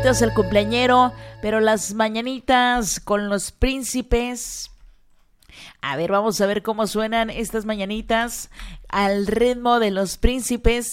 felicitas al cumpleañero, pero las mañanitas con los príncipes. A ver, vamos a ver cómo suenan estas mañanitas al ritmo de los príncipes.